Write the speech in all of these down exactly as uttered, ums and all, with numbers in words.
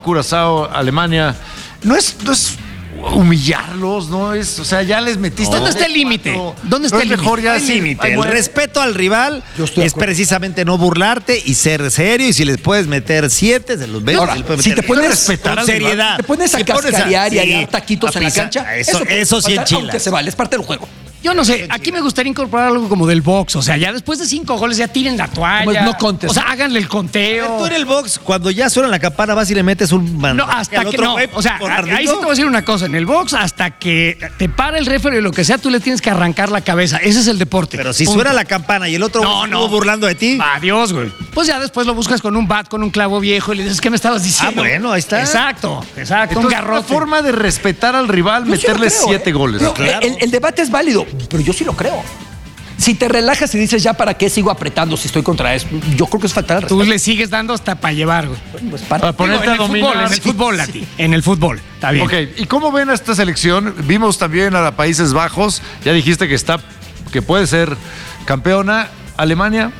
Curazao, Alemania, no es, no es humillarlos, no es, o sea, ya les metiste. ¿Dónde está el límite? ¿Dónde está el límite? Mejor ya el límite. El respeto al rival es precisamente no burlarte y ser serio, y si les puedes meter siete, se los ves. Ahora, si te pones respetar con seriedad, te pones a cascarear y a dar taquitos en la cancha, eso, eso sí enchila. Aunque se vale, es parte del juego. Yo no sé, aquí me gustaría incorporar algo como del box. O sea, ya después de cinco goles ya tiren la toalla. Pues no contes. O sea, háganle el conteo. Tú en el box, cuando ya suena la campana, vas y le metes un mano. No, hasta que no. O sea, ahí sí te voy a decir una cosa. En el box, hasta que te para el referee o lo que sea, tú le tienes que arrancar la cabeza. Ese es el deporte. Pero si suena la campana y el otro no, no. estuvo burlando de ti. Adiós, güey. Pues ya después lo buscas con un bat, con un clavo viejo y le dices, ¿qué me estabas diciendo? Ah, bueno, ahí está. Exacto, exacto. Entonces, un garrote. una forma de respetar al rival, Yo meterle sí lo creo, siete ¿eh? goles. No, Claro. el, el debate es válido, pero yo sí lo creo. Si te relajas y dices, ya para qué sigo apretando si estoy contra eso, yo creo que es fatal. Tú le sigues dando hasta para llevar, güey. Pues para, Para ponerte Digo, a en el dominar. fútbol, en el fútbol, a ti. En el fútbol. Está bien. Ok, ¿y cómo ven a esta selección? Vimos también a Países Bajos, ya dijiste que está, que puede ser campeona. Alemania.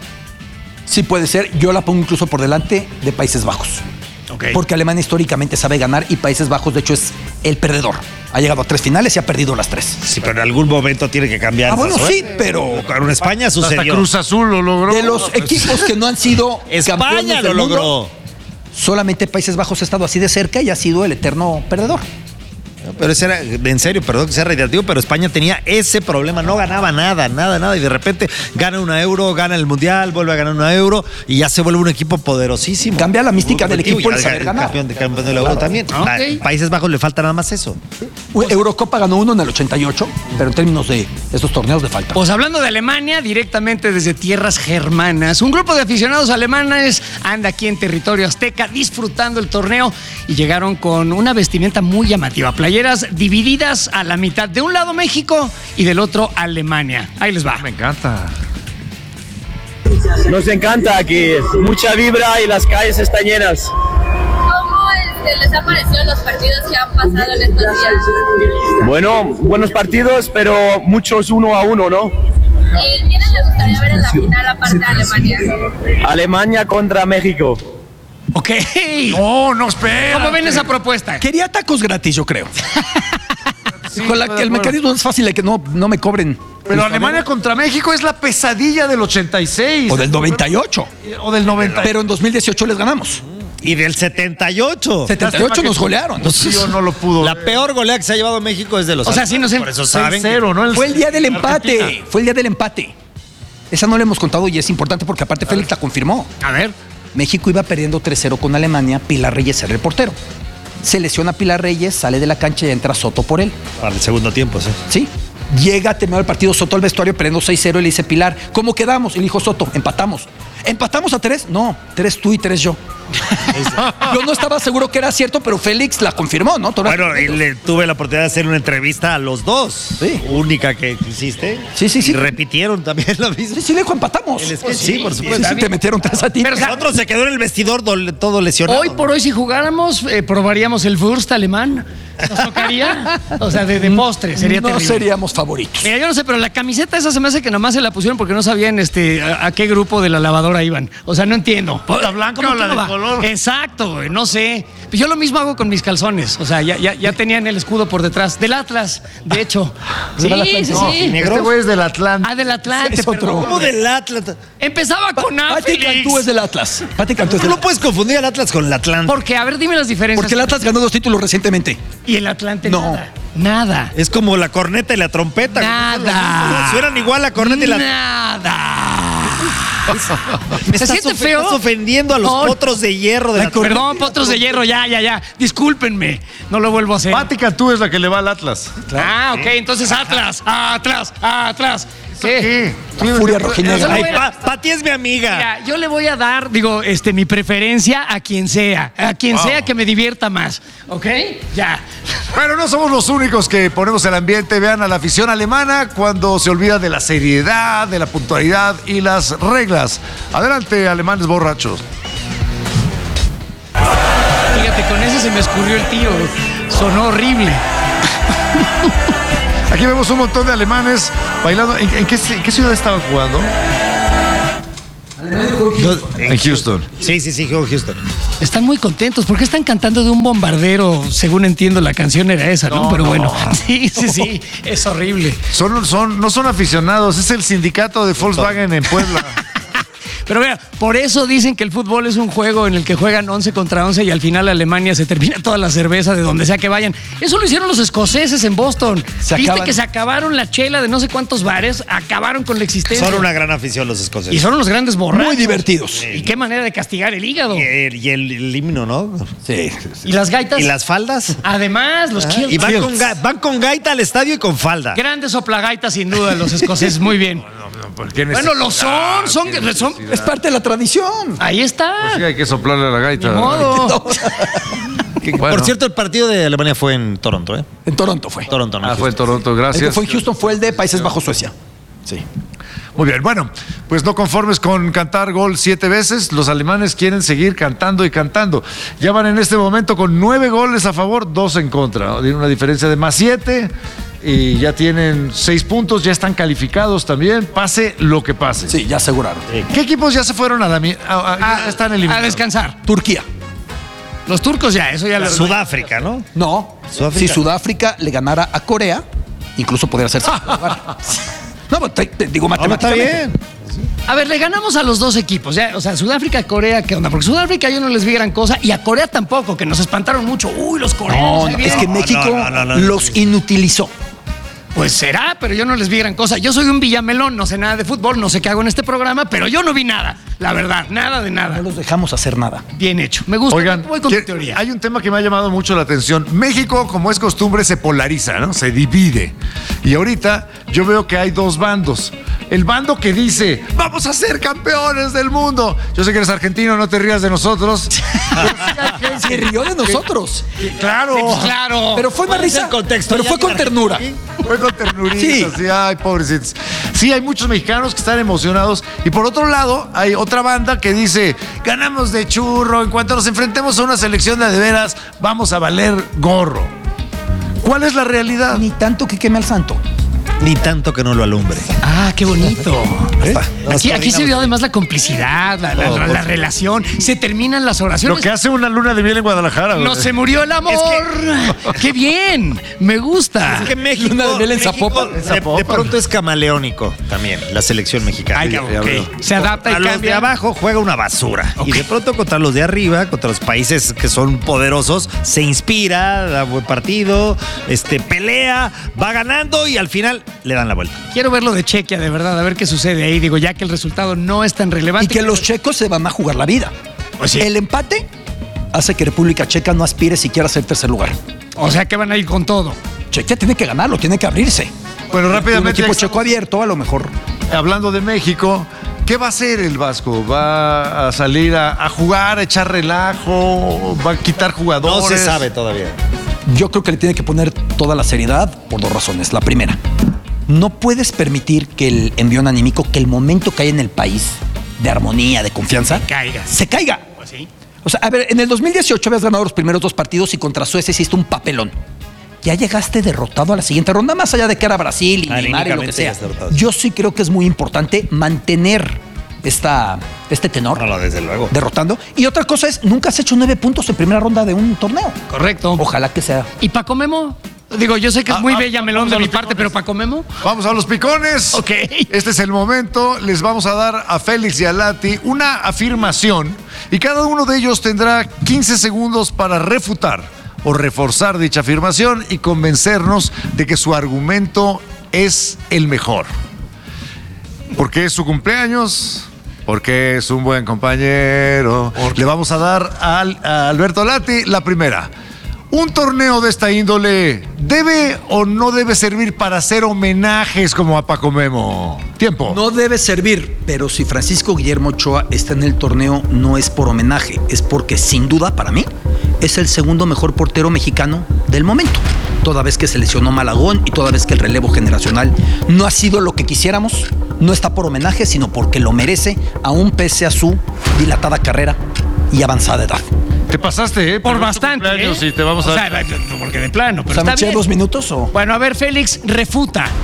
Sí puede ser, yo la pongo incluso por delante de Países Bajos. Okay. Porque Alemania históricamente sabe ganar y Países Bajos, de hecho, es el perdedor. Ha llegado a tres finales y ha perdido las tres. Sí, pero en algún momento tiene que cambiar. Ah, bueno, eso, sí, ¿eh? pero Con España Hasta sucedió. Cruz Azul lo logró. de los equipos que no han sido España campeones lo del mundo, logró. solamente Países Bajos ha estado así de cerca y ha sido el eterno perdedor. Pero ese era, en serio, perdón que sea reiterativo, pero España tenía ese problema, no ganaba nada, nada, nada, y de repente gana una Euro, gana el Mundial, vuelve a ganar una Euro, y ya se vuelve un equipo poderosísimo. Cambia la mística del equipo el el saber ganar. campeón de campeón del Euro también. Okay. A Países Bajos le falta nada más eso. Eurocopa ganó uno en el ochenta y ocho, pero en términos de estos torneos le falta. Pues hablando de Alemania, directamente desde tierras germanas, un grupo de aficionados alemanes anda aquí en territorio azteca disfrutando el torneo y llegaron con una vestimenta muy llamativa, playeras divididas a la mitad, de un lado México y del otro Alemania. Ahí les va. Me encanta. Nos encanta aquí, mucha vibra y las calles están llenas. ¿Cómo este, les han parecido los partidos que han pasado en estos días? Bueno, buenos partidos, pero muchos uno a uno, ¿no? ¿Y quiénes les gustaría ver en la final aparte de Alemania? Alemania contra México. Ok. No, no, espera. ¿Cómo ven esa propuesta? Quería tacos gratis, yo creo. Sí, Con la estoy que de el acuerdo. mecanismo es fácil de que no, no me cobren. Pero Alemania contra México es la pesadilla del ochenta y seis. O del noventa y ocho. O del noventa. Pero en dos mil dieciocho les ganamos. Y del setenta y ocho. setenta y ocho nos golearon. Entonces, yo no lo pudo. La peor goleada que se ha llevado México es de los. O sea, sí, no sé. Por eso seis saben. cero, ¿no? Fue el día del empate. Argentina. Fue el día del empate. Esa no la hemos contado y es importante porque aparte Félix la confirmó. A ver. México iba perdiendo tres cero con Alemania. Pilar Reyes era el portero. Se lesiona Pilar Reyes, sale de la cancha y entra Soto por él. Para el segundo tiempo, sí. ¿Sí? Llega, terminó el partido Soto al vestuario perdiendo seis cero y le dice Pilar, ¿cómo quedamos? Y le dijo Soto, empatamos. ¿Empatamos a tres? No, tres tú y tres yo. Yo no estaba seguro que era cierto, pero Félix la confirmó, ¿no? Todas Bueno, y le tuve la oportunidad de hacer una entrevista a los dos. Sí. Única que hiciste. Sí, sí, sí. Y repitieron también lo mismo. Sí, sí, le dijo empatamos. El sketch, sí, por Sí, supuesto. sí, te metieron tres a ti. Pero, o sea, Otro se quedó en el vestidor dole- todo lesionado. Hoy por hoy, si jugáramos, eh, probaríamos el Wurst alemán. ¿Nos tocaría? O sea, de, de postre. Sería no terrible. seríamos favoritos. Mira, yo no sé, pero la camiseta esa se me hace que nomás se la pusieron porque no sabían este, a, a qué grupo de la lavadora iban. O sea, no entiendo. ¿La blanca ¿Cómo o la que de no va? color? Exacto, güey, no sé. Pues yo lo mismo hago con mis calzones. O sea, ya, ya, ya tenían el escudo por detrás. Del Atlas, de hecho. Sí, ¿Del Atlas? sí, No, sí. Este güey es del Atlante. Ah, del Atlante. Es otro. perdón. ¿Cómo del Atlas? Empezaba con A, Pati Félix. Cantú es del Atlas. Pati Cantú es Tú del no Atlas. puedes confundir al Atlas con el Atlante. Porque, a ver, dime las diferencias. Porque el Atlas ganó dos títulos recientemente. Y el Atlante No. nada. Nada. Es como la corneta y la trompeta. Nada. Suenan igual la corneta y la. Nada. Me ¿Se estás siente of- feo? Estás ofendiendo a los No. potros de hierro de la Perdón, potros de hierro, ya, ya, ya. Discúlpenme. No lo vuelvo a hacer. Pati Cantú es la que le va al Atlas. Ah, ok, entonces Atlas, Atlas, Atlas. ¿Qué? ¿Qué? Furia rojinegra. Ay, Pa- Pati es mi amiga. Mira, yo le voy a dar, digo, este, mi preferencia a quien sea, a quien Wow. sea que me divierta más, ¿ok? Ya. Bueno, no somos los únicos que ponemos el ambiente. Vean a la afición alemana cuando se olvida de la seriedad, de la puntualidad y las reglas. Adelante, alemanes borrachos. Fíjate, con ese se me escurrió el tiro. Sonó horrible. Aquí vemos un montón de alemanes bailando. ¿En, en qué, en qué ciudad estaban jugando? En Houston. Sí, sí, sí, jugó Houston. Están muy contentos. ¿Por qué están cantando de un bombardero? Según entiendo, la canción era esa, ¿no? No, Pero no. bueno, sí, sí, sí. Es horrible. Son, son, no son aficionados, es el sindicato de Volkswagen en Puebla. Pero mira, por eso dicen que el fútbol es un juego en el que juegan once contra once y al final Alemania se termina toda la cerveza de donde sea que vayan. Eso lo hicieron los escoceses en Boston. Se Viste acaban. que se acabaron la chela de no sé cuántos bares, acabaron con la existencia. Son una gran afición los escoceses. Y son unos grandes borrachos. Muy divertidos. Y qué manera de castigar el hígado. Y el, y el- el himno, ¿no? Sí. Y las gaitas. ¿Y las faldas? Además, los kilts. Y van con, ga- van con gaita al estadio y con falda. Grandes soplagaitas, sin duda, los escoceses. Muy bien. ¿Por qué Bueno, lo son. Son, son Es parte de la tradición. ahí está. Pues sí, hay que soplarle a la gaita. Ni modo. Bueno. Por cierto, el partido de Alemania fue en Toronto, ¿eh? En Toronto fue. Toronto, no. Ah, fue en Toronto, El que gracias. fue en Houston fue el de Países Bajos, Suecia. Sí. Muy bien, bueno, pues no conformes con cantar gol siete veces, los alemanes quieren seguir cantando y cantando. Ya van en este momento con nueve goles a favor, dos en contra, ¿no? Tienen una diferencia de más siete y ya tienen seis puntos, ya están calificados también, pase lo que pase. Sí, ya aseguraron. ¿Qué equipos ya se fueron a la... mi- a- a- ya A, están a eliminados? descansar. Turquía. Los turcos ya, eso ya lo. Sudáfrica, ¿no? No. Sudáfrica. Si Sudáfrica le ganara a Corea, incluso podría hacerse. lugar. No, pero te, te digo No, está matemáticamente. bien. A ver, le ganamos a los dos equipos, ya, o sea, Sudáfrica, Corea, ¿qué onda? Porque Sudáfrica yo no les vi gran cosa y a Corea tampoco, que nos espantaron mucho. Uy, los coreanos. No, ahí no, vienen. es que México no, no, no, no. los inutilizó. Pues será, pero yo no les vi gran cosa. Yo soy un villamelón, no sé nada de fútbol, no sé qué hago en este programa, pero yo no vi nada, la verdad, nada de No nada. los dejamos hacer nada. Bien hecho, me gusta. Oigan, voy con tu ¿qué- teoría. hay un tema que me ha llamado mucho la atención. México, como es costumbre, se polariza, ¿no? Se divide. Y ahorita yo veo que hay dos bandos. El bando que dice, vamos a ser campeones del mundo. Yo sé que eres argentino, no te rías de nosotros. Se rió de nosotros. Claro. Sí, pues, claro. Pero fue más ¿Cuál es risa. el contexto? Pero Ya fue que con la ternura. Fue con ternurita, Sí. sí. Ay, pobrecitos. Sí, hay muchos mexicanos que están emocionados. Y por otro lado, hay otra banda que dice, ganamos de churro. En cuanto nos enfrentemos a una selección de de veras, vamos a valer gorro. ¿Cuál es la realidad? Ni tanto que queme al santo. Ni tanto que no lo alumbre. Ah, qué bonito. ¿Eh? Aquí, aquí se vio además la complicidad, la, la- la- la relación. Se terminan las Lo oraciones. que hace una luna de miel en Guadalajara. No güey. se murió el amor. ¡Qué bien! Me gusta. Es que México, Luna de miel en México Zapopan. de, de pronto es camaleónico también, la selección mexicana. Ay, Sí, cabrón, ya ok. veo. Se adapta y A los de cambia. abajo juega una basura. Y de pronto contra los de arriba, contra los países que son poderosos, se inspira, da buen partido, este, pelea, va ganando y al final le dan la vuelta. Quiero ver lo de Chequia, de verdad, a ver qué sucede ahí. Digo, ya que el resultado no es tan relevante. Y que los checos se van a jugar la vida. Pues sí. El empate hace que República Checa no aspire siquiera a ser tercer lugar. O sea que van a ir con todo. Chequia tiene que ganarlo, tiene que abrirse. Bueno, Un rápidamente, equipo ya checo abierto, a lo mejor. hablando de México, ¿qué va a hacer el Vasco? ¿Va a salir a, a jugar, a echar relajo? ¿Va a quitar jugadores? No se sabe todavía. Yo creo que le tiene que poner toda la seriedad por dos razones. La primera, no puedes permitir que el envión anímico, que el momento que hay en el país de armonía, de confianza, Se caiga. se caiga. Pues sí. O sea, a ver, en el dos mil dieciocho habías ganado los primeros dos partidos y contra Suecia hiciste un papelón. Ya llegaste derrotado a la siguiente ronda, más allá de que era Brasil y Neymar y lo que Anímicamente sea. ya estás derrotado. Yo sí creo que es muy importante mantener esta, este tenor. No, no, desde luego. Derrotando. Y otra cosa es, nunca has hecho nueve puntos en primera ronda de un torneo. Correcto. Ojalá que sea. ¿Y Paco Memo? Digo, yo sé que es Ah, muy ah, bella melón vamos de a mi los parte, picones. pero Paco Memo. Vamos a los picones. Ok. Este es el momento. Les vamos a dar a Félix y a Lati una afirmación y cada uno de ellos tendrá quince segundos para refutar o reforzar dicha afirmación y convencernos de que su argumento es el mejor. Porque es su cumpleaños, porque es un buen compañero. Le vamos a dar al- a Alberto Lati la primera. ¿Un torneo de esta índole debe o no debe servir para hacer homenajes como a Paco Memo? Tiempo. No debe servir, pero si Francisco Guillermo Ochoa está en el torneo, no es por homenaje, es porque sin duda, para mí, es el segundo mejor portero mexicano del momento. Toda vez que se lesionó Malagón y toda vez que el relevo generacional no ha sido lo que quisiéramos, no está por homenaje, sino porque lo merece, aún pese a su dilatada carrera y avanzada edad. Te pasaste, ¿eh? Por Pero es tu bastante. cumpleaños ¿eh? y te vamos a O dar. sea, porque de plano, O pero sea, ¿me está eché bien. dos minutos o...? Bueno, a ver, Félix, refuta.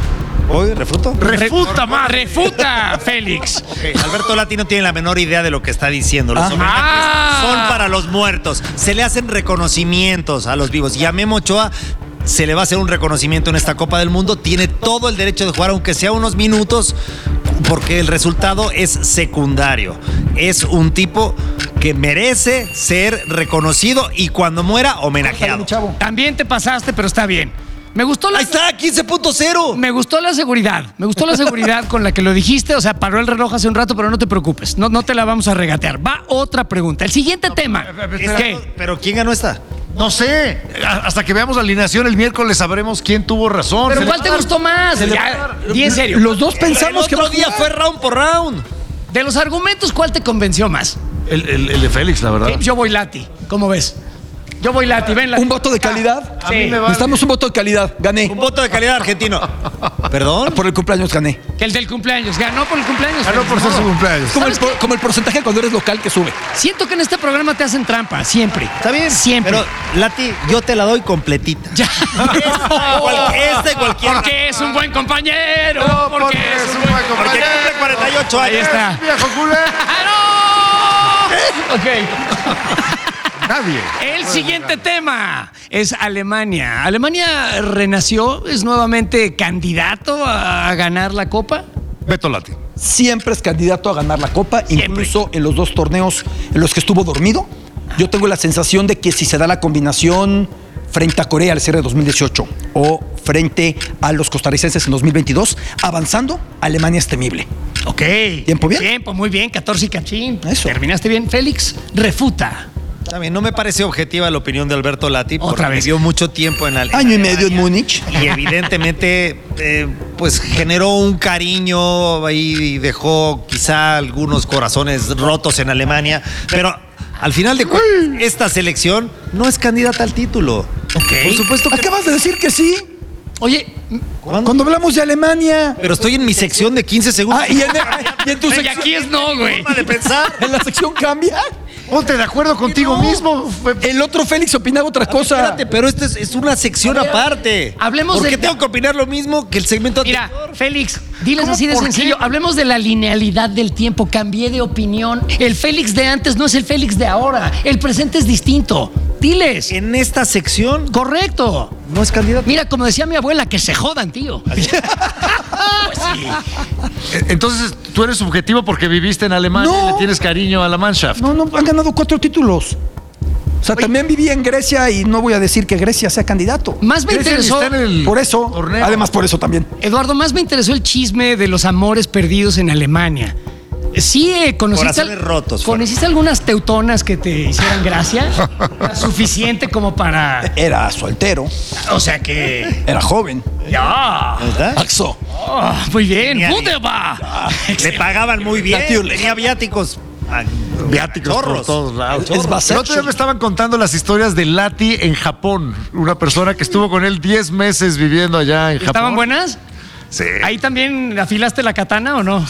¿Hoy refuto? Refuta más. Refuta, Félix. Ok, Alberto Lati no tiene la menor idea de lo que está diciendo. Los Ajá. homenajes son para los muertos. Se le hacen reconocimientos a los vivos. Y a Memo Ochoa se le va a hacer un reconocimiento en esta Copa del Mundo. Tiene todo el derecho de jugar, aunque sea unos minutos, porque el resultado es secundario. Es un tipo que merece ser reconocido y cuando muera, homenajeado. Mi chavo. También te pasaste, pero está bien. Me gustó la... Ahí está, quince punto cero. Me gustó la seguridad, me gustó la seguridad con la que lo dijiste, o sea, paró el reloj hace un rato, pero no te preocupes, no, no te la vamos a regatear. Va otra pregunta, el siguiente tema. ¿Qué? ¿Pero quién ganó esta? No sé. Hasta que veamos la alineación el miércoles sabremos quién tuvo razón. ¿Pero Se cuál le- te gustó más? Ya, di en serio. Los dos pensamos el que va otro a día jugar. fue round por round. De los argumentos, ¿cuál te convenció más? El, el- el de Félix, la verdad. Sí, yo voy Lati, ¿cómo ves? Yo voy Lati, ven Lati. Un voto de calidad. A mí Sí. me vale. Necesitamos un voto de calidad. Gané. Un voto de calidad argentino. ¿Perdón? Por el cumpleaños gané. Que el del cumpleaños, ganó por el cumpleaños. Ganó por ser su cumpleaños. Como el, ¿Sabes por- como el porcentaje cuando eres local que sube. Siento que en este programa te hacen trampa, siempre. Está bien. Siempre. Pero, Lati, yo te la doy completita. Ya. Cual- este cualquiera. Porque es un buen compañero. Porque, es un buen Porque compañero. cumple cuarenta y ocho Ahí años. está. Viejo culé. ¡Ah, no! Ok. Nadie. El siguiente tema es Alemania. ¿Alemania renació? ¿Es nuevamente candidato a ganar la Copa? Beto Lati. Siempre es candidato a ganar la Copa, Siempre. incluso en los dos torneos en los que estuvo dormido. Yo tengo la sensación de que si se da la combinación frente a Corea al cierre de dos mil dieciocho o frente a los costarricenses en dos mil veintidós, avanzando, Alemania es temible. Ok. ¿Tiempo bien? Tiempo, muy bien. catorce y cachín. Eso. Terminaste bien. Félix, refuta. También no me parece objetiva la opinión de Alberto Lati porque Otra vez. vivió mucho tiempo en Alemania. Año y medio en Múnich. Y evidentemente, eh, pues generó un cariño ahí y dejó quizá algunos corazones rotos en Alemania. Pero al final de cuentas, esta selección no es candidata al título. Por supuesto que. Acabas de decir que sí. Oye, ¿Cuándo? Cuando hablamos de Alemania. Pero estoy en mi sección de quince segundos. Ah, y en, y en tu y sección. aquí es no, güey. Forma de pensar. En la sección cambia. Ponte de acuerdo contigo mismo. El otro Félix opinaba otra cosa. Espérate, pero esta es, es una sección A ver, aparte. hablemos ¿Por de- qué tengo que opinar lo mismo que el segmento Mira, anterior? Félix, diles ¿Cómo? así de ¿Por sencillo. qué? Hablemos de la linealidad del tiempo. Cambié de opinión. El Félix de antes no es el Félix de ahora. El presente es distinto. Diles. En esta sección Correcto. no es candidato. Mira, como decía mi abuela, que se jodan, tío. Pues sí. Eh, Entonces, tú eres subjetivo porque viviste en Alemania No. y le tienes cariño a la Mannschaft. No, no, han ganado cuatro títulos. O sea, también viví en Grecia y no voy a decir que Grecia sea candidato. Más me Grecia interesó. está en el Por eso, torneo. además por eso también. Eduardo, más me interesó el chisme de los amores perdidos en Alemania. Sí, eh, conociste, Corazones rotos, ¿conociste algunas teutonas que te hicieran gracia? Suficiente como para... Era soltero, O sea que... era joven. Ya. ¿Verdad? Axo. Oh, muy bien. Genial. Wunderbar. Le pagaban muy bien. Natürlich. Tenía viáticos. ah, Viáticos por chorros. todos lados. Es El otro Basección. día me estaban contando las historias de Lati en Japón. Una persona que estuvo con él diez meses viviendo allá en Japón. ¿Estaban buenas? Sí. ¿Ahí también afilaste la katana o no?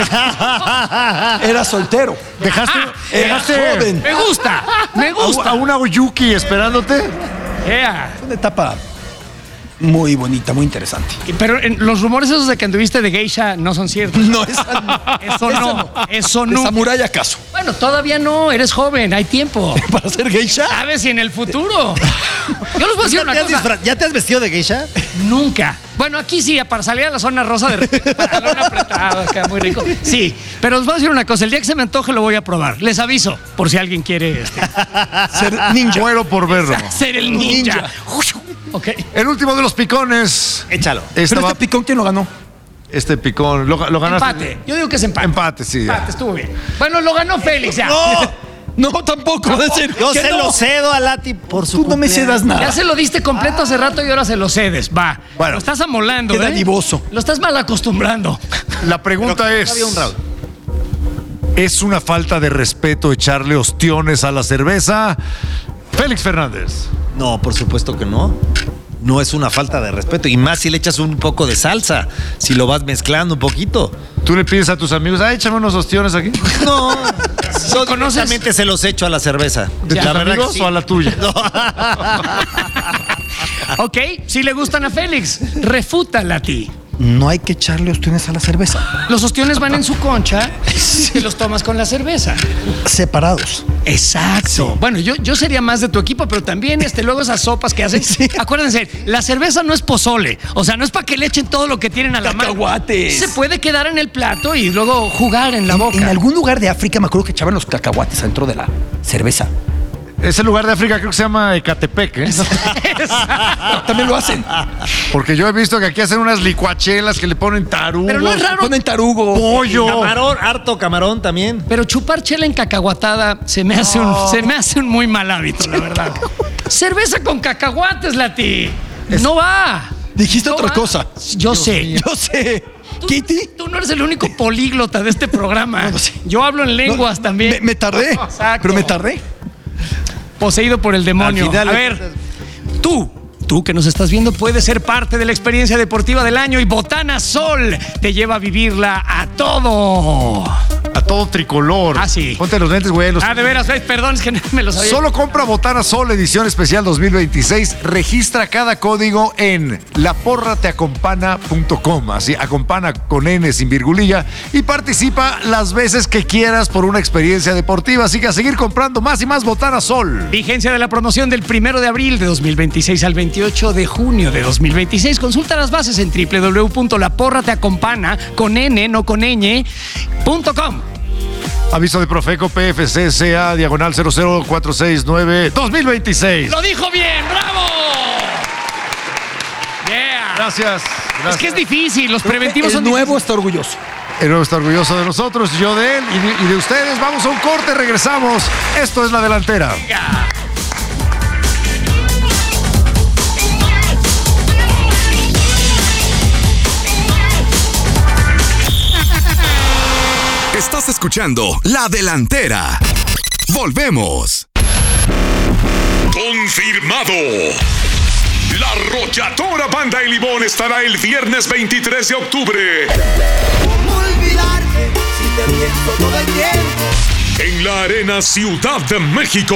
Era soltero. ¿Dejaste, Era dejaste joven. Me gusta, me a, gusta. a una Oyuki esperándote? Yeah. Una etapa muy bonita, muy interesante. Pero en- los rumores esos de que anduviste de geisha no son ciertos. No, esa no. Eso Esa no, eso ¿De no. samurái acaso? Bueno, todavía no, eres joven, hay tiempo. ¿Para ser geisha? ¿Sabes si en el futuro? Yo les voy a decir ¿Ya una te, has cosa. disfra- ¿Ya te has vestido de geisha? Nunca. Bueno, aquí sí, para salir a la zona rosa de repente, pantalón apretado, acá muy rico. Sí, pero os voy a decir una cosa, el día que se me antoje lo voy a probar. Les aviso, por si alguien quiere este, Ser ninja. Muero por verlo. ser el ninja. Ninja. Ok. El último de los picones. Échalo. Esta Pero va- este picón, ¿quién lo ganó? este picón. ¿Lo, lo ganaste? Empate. Yo digo que es empate. Empate, sí. ya. Empate, estuvo bien. Bueno, lo ganó Félix ya. No, tampoco. Es decir, Yo que se no. lo cedo a Lati por su Tú no me cumpleaños. cedas Ya nada. se lo diste completo hace rato y ahora se lo cedes. Va. Bueno. Lo estás amolando, Qué ¿eh? dadivoso. Lo estás mal acostumbrando. La pregunta Pero es: había un round. ¿es una falta de respeto echarle ostiones a la cerveza? Félix Fernández. No, por supuesto que no. No es una falta de respeto. Y más si le echas un poco de salsa. Si lo vas mezclando un poquito. Tú le pides a tus amigos, ah, échame unos ostiones aquí. No. Yo conoces? directamente se los echo a la cerveza. ¿De La tus verdad que amigos sí. o a la tuya? Ok, si le gustan a Félix, refútala a ti. no hay que echarle ostiones a la cerveza. Los ostiones van en su concha y los tomas con la cerveza. Separados. Exacto. Sí. Bueno, yo, yo sería más de tu equipo, pero también este, luego esas sopas que hacen. Sí. Acuérdense, la cerveza no es pozole. O sea, no es para que le echen todo lo que tienen a la mano. Cacahuates. Se puede quedar en el plato y luego jugar en la en, boca. En algún lugar de África me acuerdo que echaban los cacahuates dentro de la cerveza. Ese lugar de África creo que se llama Ecatepec, ¿eh? También lo hacen. Porque yo he visto que aquí hacen unas licuachelas que le ponen tarugo. Pero no es raro. Ponen tarugo. Pollo. Camarón, harto camarón también. Pero chupar chela en cacahuatada se me hace, un, se me hace un muy mal hábito, la verdad. Cerveza con cacahuates, Lati. No va. Dijiste no otra va. cosa. Yo sé. Mío. Yo sé. Tú, Kitty. Tú no eres el único políglota de este programa. No, no sé. Yo hablo en lenguas no, también. Me, me tardé. Exacto. Pero me tardé. Poseído por el demonio. Al final, a ver, tú, tú que nos estás viendo, puedes ser parte de la experiencia deportiva del año y Botana Sol te lleva a vivirla a todo. A todo tricolor. Ah, sí. Ponte los lentes, güey. Los... Ah, de veras, ay, perdón, es que no me lo sabía. Solo compra Botana Sol edición especial dos mil veintiséis. Registra cada código en la porra te acompana punto com. Así, acompana con N sin virgulilla. Y participa las veces que quieras por una experiencia deportiva. Así que a seguir comprando más y más Botana Sol. Vigencia de la promoción del primero de abril de dos mil veintiséis al veintiocho de junio de dos mil veintiséis. Consulta las bases en doble u doble u doble u punto la porra te acompana con N, no con ñ, punto com. Aviso de Profeco P F C C A diagonal cero cero cuatro seis nueve dos mil veintiséis. ¡Lo dijo bien! ¡Bravo! Yeah. Gracias, gracias. Es que es difícil, los preventivos El son nuevo difíciles. está orgulloso. El nuevo está orgulloso de nosotros, yo de él y de, y de ustedes. Vamos a un corte, regresamos. Esto es La Delantera. Venga. Estás escuchando La Delantera. Volvemos. Confirmado. La Arrolladora Banda El Limón estará el viernes veintitrés de octubre. ¿Cómo olvidarte si te pienso todo el tiempo? En la Arena Ciudad de México.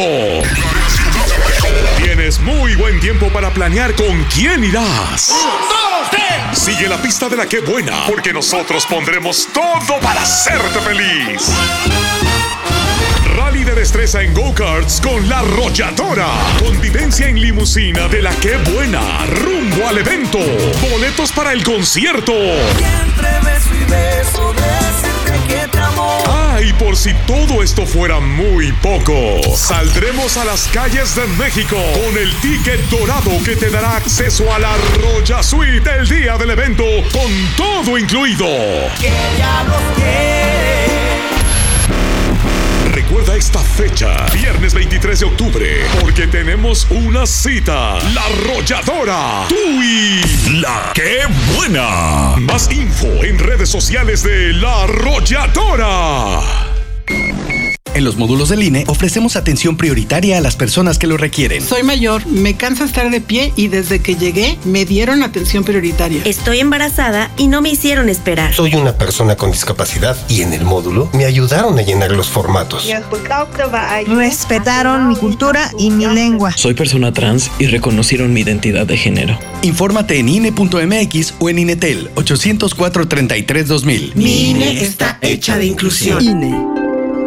Tienes muy buen tiempo para planear con quién irás. ¡Un, dos, tres! Sigue la pista de La Qué Buena, porque nosotros pondremos todo para hacerte feliz. Rally de destreza en go-karts con La Arrolladora. Convivencia en limusina de La Qué Buena. Rumbo al evento. Boletos para el concierto. Siempre beso y beso, decirte que te amo. Ah, y por si todo esto fuera muy poco, saldremos a las calles de México con el ticket dorado que te dará acceso a la Arrolla Suite el día del evento, con todo incluido. Que ya los quiere. Recuerda esta fecha, viernes veintitrés de octubre, porque tenemos una cita. La Arrolladora, tú y La Qué Buena. Más info en redes sociales de La Arrolladora. En los módulos del I N E ofrecemos atención prioritaria a las personas que lo requieren. Soy mayor, me cansa estar de pie y desde que llegué me dieron atención prioritaria. Estoy embarazada y no me hicieron esperar. Soy una persona con discapacidad y en el módulo me ayudaron a llenar los formatos. Respetaron mi cultura y mi lengua. Soy persona trans y reconocieron mi identidad de género. Infórmate en I N E punto M X o en INETEL ochocientos cuatro treinta y tres dos mil. Mi I N E está hecha de inclusión. I N E.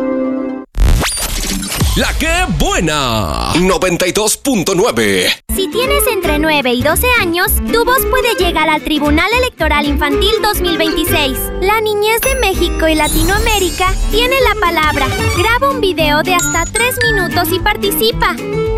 La Qué Buena noventa y dos punto nueve. Si tienes entre nueve y doce años, tu voz puede llegar al Tribunal Electoral Infantil dos mil veintiséis. La niñez de México y Latinoamérica tiene la palabra. Graba un video de hasta tres minutos y participa.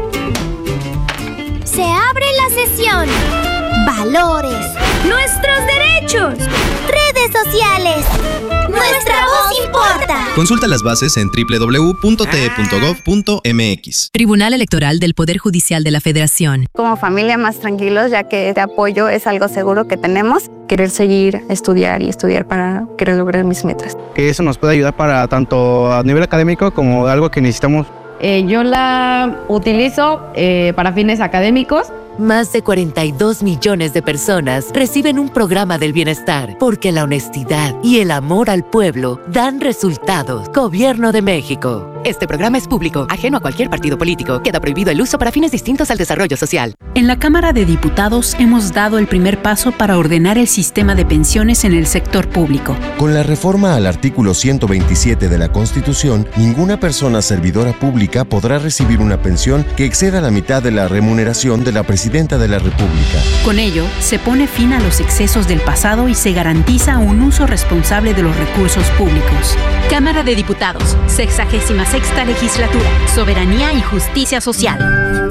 Se abre la sesión. Valores. Nuestros derechos. Redes sociales. Nuestra voz importa. Consulta las bases en doble u doble u doble u punto t e punto gov punto m x. Tribunal Electoral del Poder Judicial de la Federación. Como familia más tranquilos, ya que este apoyo es algo seguro que tenemos. Querer seguir, estudiar y estudiar para querer lograr mis metas. Que eso nos puede ayudar para tanto a nivel académico como algo que necesitamos. Eh, yo la utilizo eh, para fines académicos. Más de cuarenta y dos millones de personas reciben un programa del bienestar porque la honestidad y el amor al pueblo dan resultados. Gobierno de México. Este programa es público, ajeno a cualquier partido político. Queda prohibido el uso para fines distintos al desarrollo social. En la Cámara de Diputados hemos dado el primer paso para ordenar el sistema de pensiones en el sector público. Con la reforma al artículo ciento veintisiete de la Constitución, ninguna persona servidora pública podrá recibir una pensión que exceda la mitad de la remuneración de la Presidenta de la República. Con ello, se pone fin a los excesos del pasado y se garantiza un uso responsable de los recursos públicos. Cámara de Diputados, sexagésima sexta legislatura, Soberanía y Justicia Social.